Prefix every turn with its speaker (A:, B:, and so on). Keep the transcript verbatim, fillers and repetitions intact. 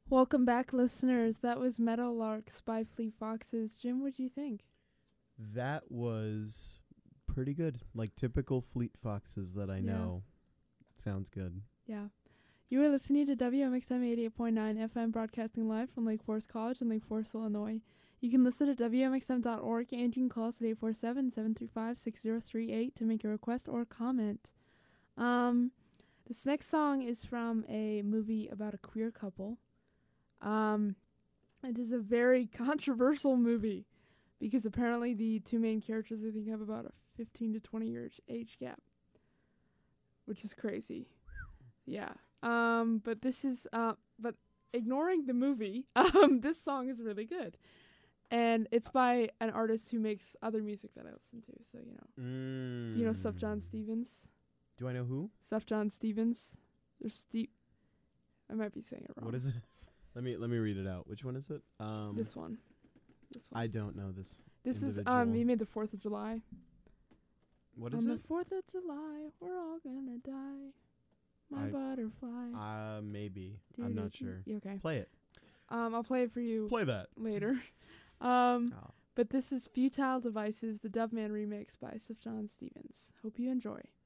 A: Welcome back, listeners. That was Meadowlarks by Fleet Foxes. Jim, what do you think?
B: That was pretty good. Like typical Fleet Foxes that I
A: Yeah.
B: know. Sounds good.
A: Yeah. You are listening to W M X M eighty-eight point nine F M, broadcasting live from Lake Forest College in Lake Forest, Illinois. You can listen to W M X M dot org, and you can call us at eight four seven, seven three five, six zero three eight to make a request or comment. Um, this next song is from a movie about a queer couple. Um, it is a very controversial movie because apparently the two main characters, I think, have about a fifteen to twenty years age gap, which is crazy. Yeah. Um, but this is, uh, but ignoring the movie, um, this song is really good. And it's by an artist who makes other music that I listen to. So, you know,
B: Mm.
A: so, you know, Stuff John Stevens,
B: Do I know who?
A: Stuff John Stevens. There's Steve. I might be saying it wrong.
B: What is it? Let me let me read it out. Which one is it? Um,
A: This one. This one.
B: I don't know this.
A: This is,
B: individual.
A: um, he made the fourth of July.
B: What
A: On
B: is
A: the
B: it?
A: fourth of July, we're all gonna die. My
B: I-
A: butterfly.
B: Uh, maybe. I'm not sure.
A: Yeah, okay.
B: Play it.
A: Um, I'll play it for you
B: Play that.
A: later. um,
B: Oh.
A: but this is Futile Devices, the Doveman remix by Sif John Stevens. Hope you enjoy.